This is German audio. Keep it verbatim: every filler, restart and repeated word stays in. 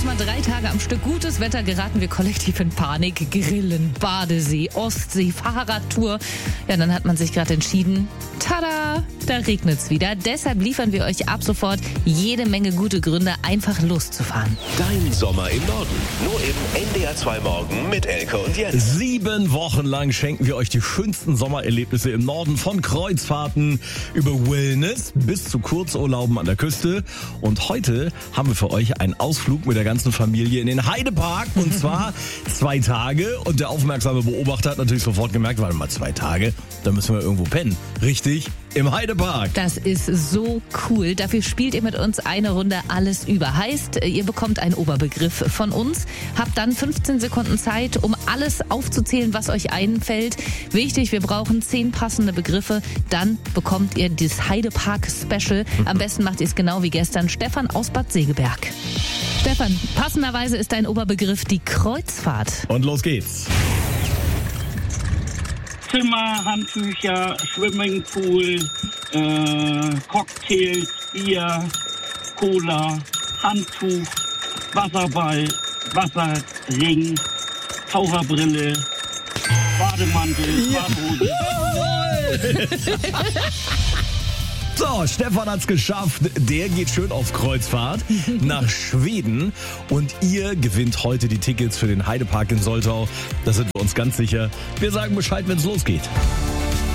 erstmal drei Tage am Stück gutes Wetter, geraten wir kollektiv in Panik. Grillen, Badesee, Ostsee, Fahrradtour. Ja, dann hat man sich gerade entschieden, tada, da regnet's wieder. Deshalb liefern wir euch ab sofort jede Menge gute Gründe, einfach loszufahren. Dein Sommer im Norden. Nur im N D R zwei Morgen mit Elke und Jens. Sieben Wochen lang schenken wir euch die schönsten Sommererlebnisse im Norden. Von Kreuzfahrten über Wellness bis zu Kurzurlauben an der Küste. Und heute haben wir für euch einen Ausflug mit der ganzen Familie in den Heidepark. Und zwar zwei Tage. Und der aufmerksame Beobachter hat natürlich sofort gemerkt, warte mal, zwei Tage, da müssen wir irgendwo pennen. Richtig, im Heidepark. Das ist so cool. Dafür spielt ihr mit uns eine Runde alles über. Heißt, ihr bekommt einen Oberbegriff von uns, habt dann fünfzehn Sekunden Zeit, um alles aufzuzählen, was euch einfällt. Wichtig, wir brauchen zehn passende Begriffe. Dann bekommt ihr das Heidepark-Special. Am besten macht ihr es genau wie gestern. Stefan aus Bad Segeberg. Stefan, passenderweise ist dein Oberbegriff die Kreuzfahrt. Und los geht's. Zimmer, Handtücher, Swimmingpool, äh, Cocktails, Bier, Cola, Handtuch, Wasserball, Wasserring, Taucherbrille, Bademantel, Badehose. So, Stefan hat's geschafft. Der geht schön auf Kreuzfahrt nach Schweden. Und ihr gewinnt heute die Tickets für den Heidepark in Soltau. Da sind wir uns ganz sicher. Wir sagen Bescheid, wenn's losgeht.